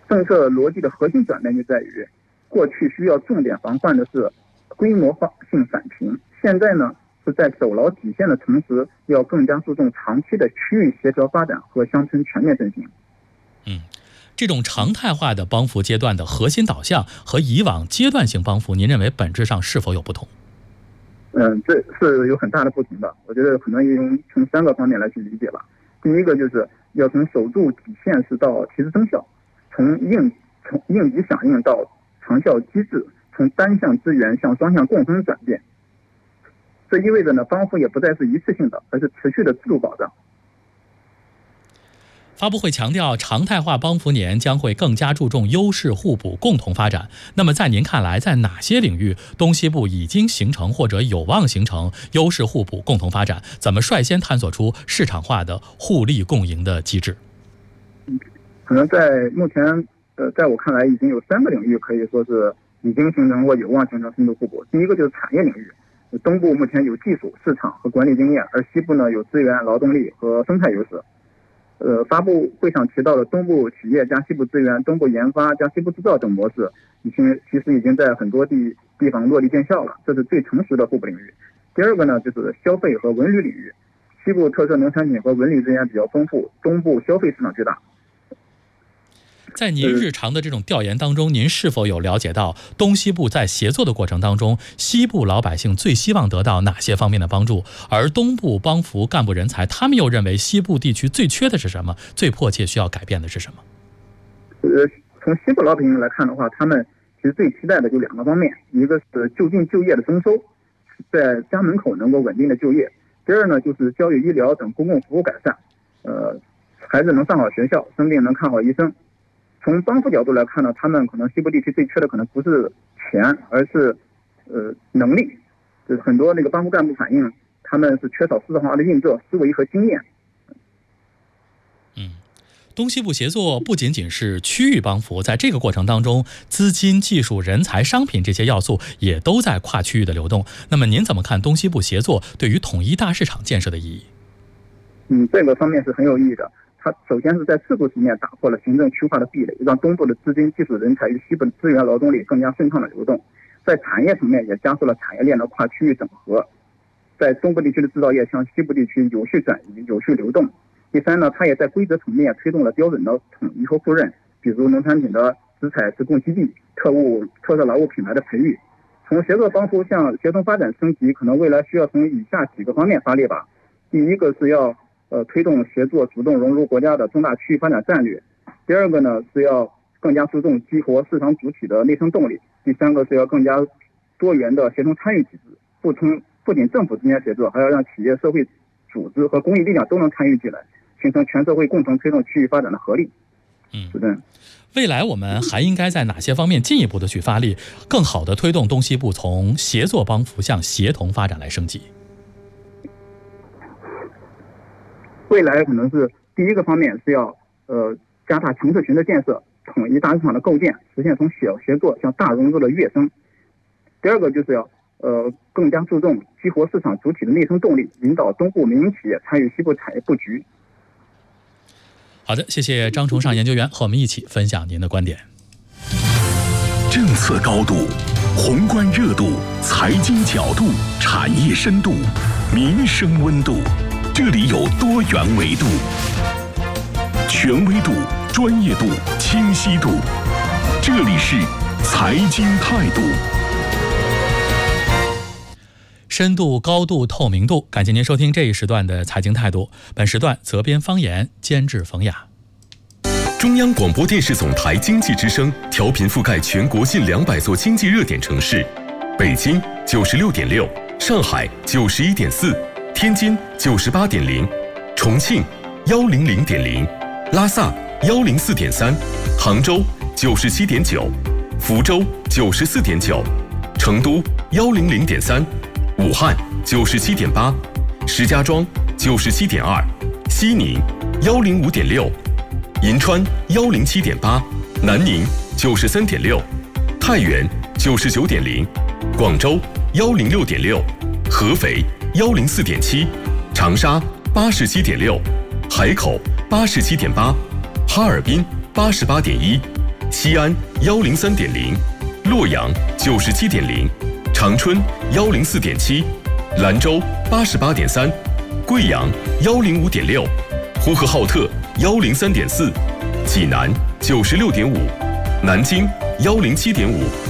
政策逻辑的核心转变就在于，过去需要重点防范的是规模化性返贫，现在呢是在守牢底线的同时，要更加注重长期的区域协调发展和乡村全面振兴。 这种常态化的帮扶阶段的核心导向和以往阶段性帮扶，您认为本质上是否有不同？ 这是有很大的不同的。我觉得可能从3个方面来去理解吧。第一个就是要从守住底线是到提质增效，从应急响应到长效机制，从单向支援向双向共生转变。这意味着呢，帮扶也不再是一次性的，而是持续的制度保障。 发布会强调，常态化帮扶年将会更加注重优势互补、共同发展。那么在您看来，在哪些领域东西部已经形成或者有望形成优势互补、共同发展？怎么率先探索出市场化的互利共赢的机制？ 可能在目前，在我看来，已经有3个领域可以说是已经形成或有望形成深度互补。第一个就是产业领域，东部目前有技术、市场和管理经验，而西部呢有资源、劳动力和生态优势。发布会上提到的东部企业加西部资源、东部研发加西部制造等模式，其实已经在很多地方落地见效了，这是最成熟的互补领域。第二个呢，就是消费和文旅领域，西部特色农产品和文旅资源比较丰富，东部消费市场巨大。 在您日常的这种调研当中，您是否有了解到东西部在协作的过程当中，西部老百姓最希望得到哪些方面的帮助，而东部帮扶干部人才，他们又认为西部地区最缺的是什么，最迫切需要改变的是什么？ 从西部老百姓来看的话，他们其实最期待的就2个方面，一个是就近就业的增收，在家门口能够稳定的就业；第二呢，就是教育、医疗等公共服务改善，孩子能上好学校，生病能看好医生。从帮扶角度来看呢，他们可能西部地区最缺的可能不是钱，而是能力。就是很多帮扶干部反映，他们是缺少市场化的运作思维和经验。 东西部协作不仅仅是区域帮扶，在这个过程当中，资金、技术、人才、商品这些要素也都在跨区域的流动。那么您怎么看东西部协作对于统一大市场建设的意义？ 这个方面是很有意义的。它首先是在制度层面打破了行政区划的壁垒，让东部的资金、技术人才与西部的资源、劳动力更加顺畅的流动。在产业层面也加速了产业链的跨区域整合，在东部地区的制造业向西部地区有序转移、有序流动。第三呢，它也在规则层面推动了标准的统一和互认，比如农产品的直采自供基地、特色劳务品牌的培育。从协作帮扶向协同发展升级，可能未来需要从以下几个方面发力吧。第一个是要推动协作主动融入国家的重大区域发展战略。第二个呢，是要更加注重激活市场主体的内生动力。第三个是要更加多元的协同参与体制，不仅政府之间协作，还要让企业、社会组织和公益力量都能参与进来，形成全社会共同推动区域发展的合力。是的。 未来我们还应该在哪些方面进一步的去发力，更好的推动东西部从协作帮扶向协同发展来升级？ 未来可能是第一个方面是要加大城市群的建设，统一大市场的构建，实现从小协作向大融入的跃升。第二个就是要更加注重激活市场主体的内生动力，引导东部民营企业参与西部产业布局。 好的，谢谢张崇尚研究员和我们一起分享您的观点。 政策高度、宏观热度、财经角度、产业深度、民生温度，这里有多元维度，权威度、专业度、清晰度，这里是财经态度。 深度、高度、透明度，感谢您收听这一时段的财经态度。本时段责编方言，监制冯雅。 中央广播电视总台经济之声调频覆盖全国近200座经济热点城市，北京96.6，上海91.4，天津98.0，重庆100.0，拉萨104.3，杭州97.9，福州94.9，成都100.3，武汉97.8，石家庄97.2，西宁105.6，银川107.8，南宁93.6，太原99.0，广州106.6，合肥104.7，长沙87.6，海口87.8，哈尔滨88.1， 西安103.0，洛阳97.0，长春104.7，兰州88.3，贵阳105.6，呼和浩特103.4，济南96.5，南京107.5。